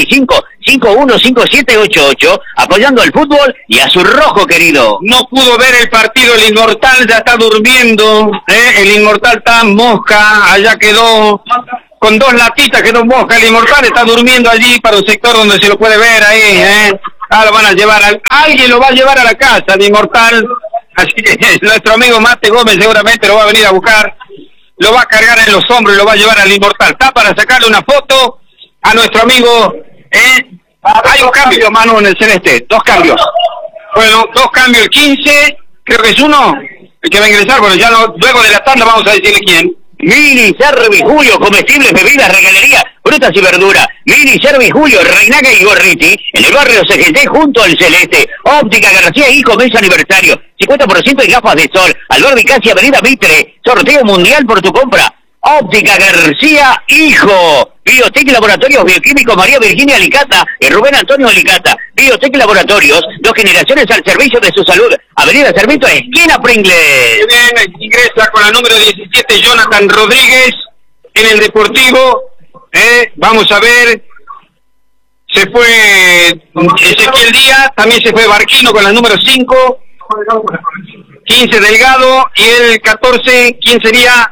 3865-515788, apoyando al fútbol y a su rojo querido. No pudo ver el partido, el Inmortal ya está durmiendo, el Inmortal está mosca, allá quedó con 2 latitas, quedó mosca, el Inmortal está durmiendo allí para un sector donde se lo puede ver ahí, lo van a llevar, alguien lo va a llevar a la casa, el Inmortal, así que nuestro amigo Mate Gómez seguramente lo va a venir a buscar, lo va a cargar en los hombros y lo va a llevar al Inmortal, está para sacarle una foto a nuestro amigo, hay un cambio, Manu, en el celeste, 2 cambios. Bueno, 2 cambios, el 15, creo que es uno, el que va a ingresar, bueno, ya no, luego de la tanda vamos a decirle quién. Mini Servijulio, comestibles, bebidas, regalería, frutas y verduras. Mini Servijulio, Reinaga y Gorriti, en el barrio CGT junto al Celeste. Óptica García, hijo, mes aniversario. 50% en gafas de sol. Alberdi Casi, Avenida Mitre. Sorteo mundial por tu compra. Óptica García, hijo. Biotec Laboratorios Bioquímicos María Virginia Alicata y Rubén Antonio Alicata. Biotec Laboratorios, 2 generaciones al servicio de su salud. Avenida Sarmiento, esquina Pringles. Bien, ingresa con la número 17 Jonathan Rodríguez en el Deportivo. Vamos a ver. Se fue Ezequiel Díaz, también se fue Barquino con la número 5. 15 Delgado y el 14, ¿quién sería?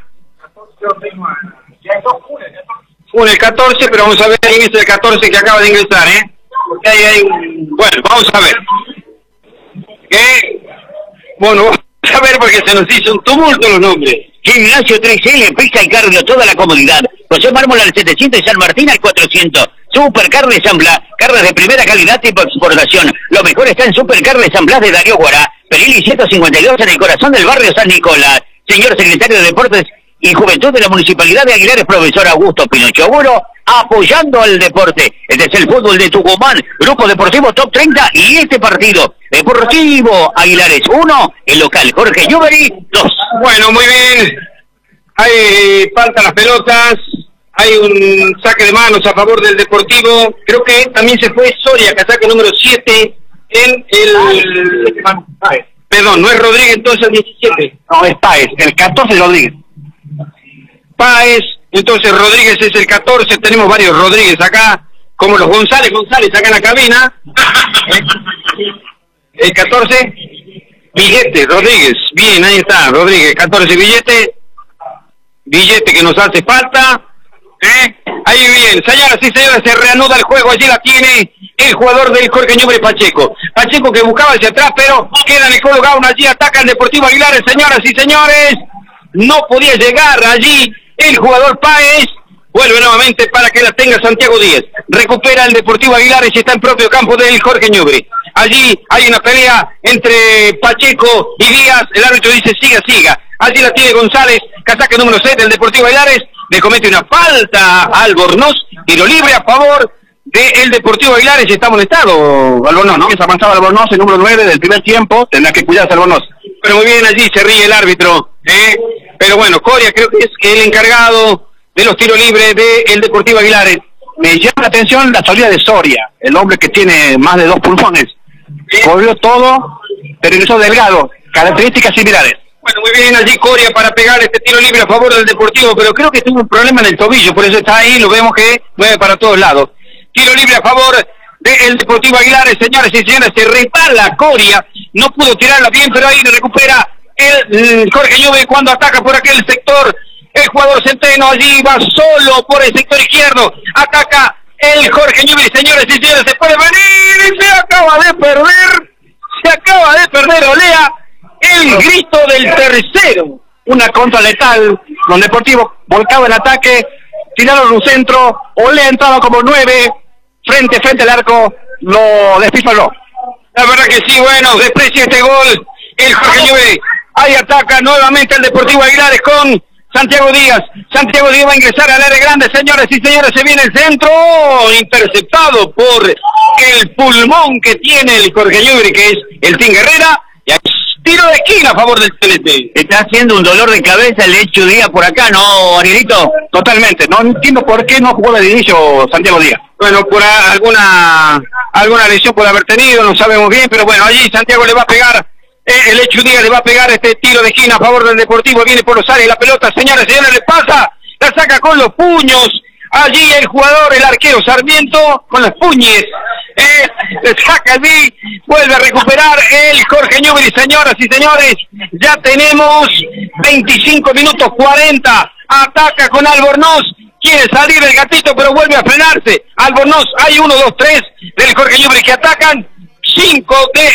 El 14, pero vamos a ver quién es el 14 que acaba de ingresar, porque bueno, vamos a ver. Bueno, vamos a ver porque se nos hizo un tumulto los nombres. Gimnasio 3L, pista y cardio, toda la comodidad. José Mármol al 700 y San Martín al 400. Supercar de San Blas, carnes de primera calidad tipo exportación. Lo mejor está en Supercar de San Blas de Darío Guará. Pelili 152 en el corazón del barrio San Nicolás. Señor secretario de Deportes y Juventud de la Municipalidad de Aguilar, profesor Augusto Pinocho Aguro, apoyando al deporte. Este es el fútbol de Tucumán, Grupo Deportivo Top 30 y este partido, Deportivo Aguilares 1, el local Jorge Newbery 2. Bueno, muy bien, hay falta las pelotas, hay un saque de manos a favor del Deportivo, creo que también se fue Soria, que saque número 7 en el... Perdón, no es Rodríguez entonces el 17. No, es Páez, el 14 es Rodríguez. Páez, entonces Rodríguez es el 14, tenemos varios Rodríguez acá, como los González acá en la cabina. El 14, Billete, Rodríguez, bien, ahí está, Rodríguez, 14 Billete que nos hace falta, ahí bien, señoras y señores, se reanuda el juego, allí la tiene el jugador del Jorge Newbery Pacheco que buscaba hacia atrás, pero queda Nicolo Gauna, allí ataca el Deportivo Aguilares, señoras y señores, no podía llegar allí el jugador Páez, vuelve nuevamente para que la tenga Santiago Díaz, recupera el Deportivo Aguilares y está en propio campo del Jorge Newbery. Allí hay una pelea entre Pacheco y Díaz, el árbitro dice siga, allí la tiene González, casaca número 6 del Deportivo Aguilares, le comete una falta a Albornoz, tiro libre a favor del Deportivo Aguilares, está molestado Albornoz, ¿no? Es avanzado Albornoz, el número 9 del primer tiempo, tendrá que cuidarse Albornoz. Pero muy bien, allí se ríe el árbitro, pero bueno, Coria creo que es el encargado de los tiros libres del Deportivo Aguilares. Me llama la atención la salida de Soria, el hombre que tiene más de 2 pulmones. Corrió todo, pero ingresó delgado, características similares. Bueno, muy bien allí Coria para pegar este tiro libre a favor del Deportivo, pero creo que tuvo un problema en el tobillo, por eso está ahí, lo vemos que mueve para todos lados. Tiro libre a favor del Deportivo Aguilares, señores y señores, se resbala Coria, no pudo tirarla bien, pero ahí recupera el Jorge Newbery cuando ataca por aquel sector. El jugador Centeno allí va solo por el sector izquierdo, ataca el Jorge Newbery, señores y señores, se puede venir y se acaba de perder Olea, el grito del tercero. Una contra letal, don Deportivo volcaba el ataque, tiraron un centro, Olea entraba como 9, frente al arco, lo despifaló. La verdad que sí, bueno, desprecia este gol, el Jorge Newbery, ahí ataca nuevamente el Deportivo Aguilares con Santiago Díaz va a ingresar al área grande, señores y señores, se viene el centro, interceptado por el pulmón que tiene el Jorge Newbery, que es el Tim Herrera, y tiro de esquina a favor del TNT. Está haciendo un dolor de cabeza el hecho Díaz por acá, ¿no, Arielito? Totalmente, no entiendo por qué no jugó de inicio Santiago Díaz. Bueno, por alguna lesión puede haber tenido, no sabemos bien, pero bueno, allí Santiago le va a pegar. El Hecho Díaz le va a pegar este tiro de esquina a favor del Deportivo, viene por los aires la pelota, señores y señores, le pasa, la saca con los puños, allí el jugador, el arquero Sarmiento, con los puñes, le saca allí, vuelve a recuperar el Jorge Newbery, señoras y señores, ya tenemos 25 minutos 40, ataca con Albornoz, quiere salir el gatito pero vuelve a frenarse, Albornoz, hay 1, 2, 3 del Jorge Newbery que atacan, 5